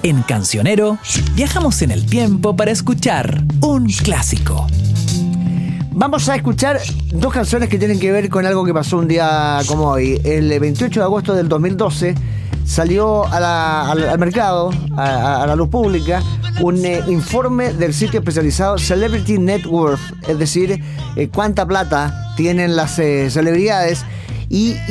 En Cancionero, viajamos en el tiempo para escuchar un clásico. Vamos a escuchar dos canciones que tienen que ver con algo que pasó un día como hoy. El 28 de agosto del 2012 salió al mercado, a la luz pública, un informe del sitio especializado Celebrity Net Worth, es decir, cuánta plata tienen las celebridades. Y